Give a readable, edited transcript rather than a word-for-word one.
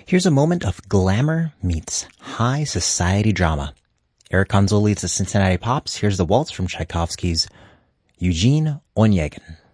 Here's a moment of glamour meets high society drama. Eric Konzel leads the Cincinnati Pops. Here's the waltz from Tchaikovsky's Eugene Onegin.